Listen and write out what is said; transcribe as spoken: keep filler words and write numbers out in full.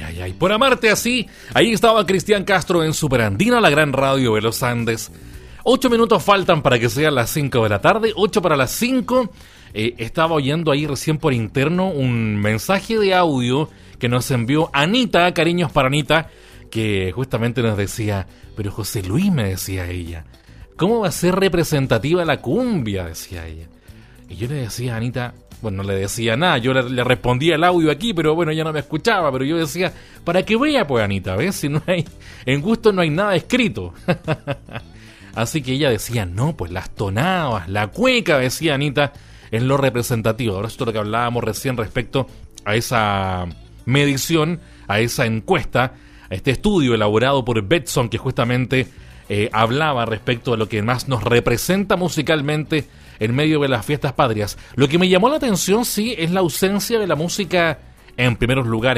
ay, ay. Por amarte así, ahí estaba Cristian Castro en Superandina, la gran radio de los Andes. Ocho minutos faltan para que sean las cinco de la tarde, ocho para las cinco. Eh, estaba oyendo ahí recién por interno un mensaje de audio que nos envió Anita, cariños para Anita, que justamente nos decía, pero José Luis, me decía ella, ¿cómo va a ser representativa la cumbia? Decía ella. Y yo le decía a Anita, bueno, no le decía nada, yo le, le respondía el audio aquí, pero bueno, ella no me escuchaba, pero yo decía, para que vea pues Anita, ¿ves? Si no hay, en gusto no hay nada escrito. Así que ella decía, no, pues las tonadas, la cueca, decía Anita, es lo representativo. Ahora esto es lo que hablábamos recién respecto a esa medición, a esa encuesta, a este estudio elaborado por Betson, que justamente eh, hablaba respecto a lo que más nos representa musicalmente en medio de las fiestas patrias. Lo que me llamó la atención, sí, es la ausencia de la música en primeros lugares.